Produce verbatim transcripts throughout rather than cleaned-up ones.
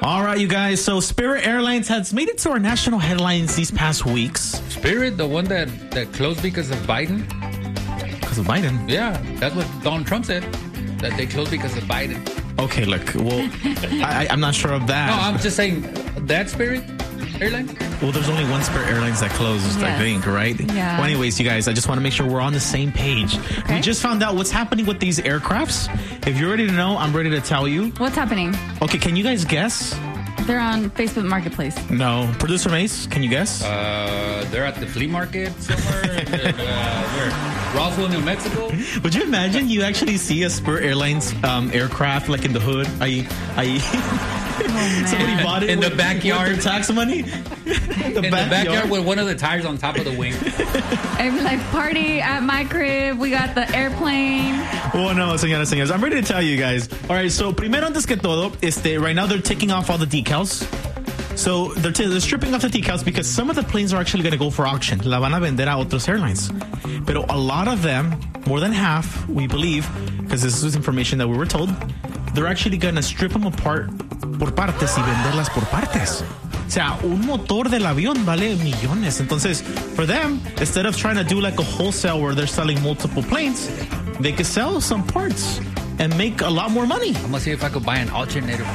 All right, you guys. So Spirit Airlines has made it to our national headlines these past weeks. Spirit, the one that, that closed because of Biden? Because of Biden? Yeah, that's what Donald Trump said. That they closed because of Biden. Okay, look. Well, I, I'm not sure of that. No, I'm just saying that Spirit Airlines? Well, there's only one Spirit Airlines that closed, yes. I think, right? Yeah. Well, anyways, you guys, I just want to make sure we're on the same page. Okay. We just found out what's happening with these aircrafts. If you're ready to know, I'm ready to tell you. What's happening? Okay, can you guys guess? They're on Facebook Marketplace. No. Producer Mace, can you guess? Uh, they're at the flea market somewhere. uh, where? Roswell, New Mexico. Would you imagine you actually see a Spirit Airlines um, aircraft like in the hood? I, I, oh, somebody bought it in with, the backyard. With their tax money. the in backyard. the backyard with one of the tires on top of the wing. I'm like, party at my crib. We got the airplane. Oh no, señoras, señores, I'm ready to tell you guys. All right, so primero antes que todo, este, right now they're taking off all the decals. So they're, t- they're stripping off the decals because some of the planes are actually going to go for auction. La van a vender a otros airlines. Pero a lot of them, more than half, we believe, because this is information that we were told, they're actually going to strip them apart por partes y venderlas por partes. O sea, un motor del avión vale millones. Entonces, for them, instead of trying to do like a wholesale where they're selling multiple planes, they could sell some parts and make a lot more money. I'm going to see if I could buy an alternator.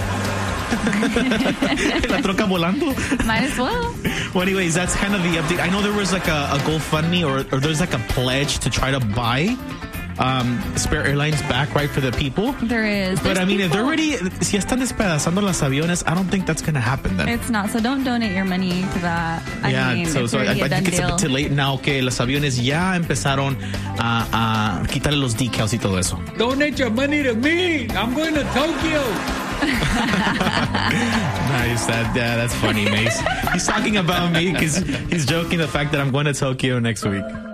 La troca volando. Might as well. Well, anyways, that's kind of the update. I know there was like a, a GoFundMe or, or there's like a pledge to try to buy um, Spirit Airlines back, right, for the people. There is. But There's I mean, people. if they're already, si están despedazando las aviones, I don't think that's going to happen then. It's not. So don't donate your money to that. I yeah, mean, so, it's so I, already I a done think it's deal. a bit too late now que los aviones ya empezaron a, a quitarle los decals y todo eso. Donate your money to me. I'm going to Tokyo. Nice. That, yeah, that's funny, Mace. He's talking about me because he's joking the fact that I'm going to Tokyo next week.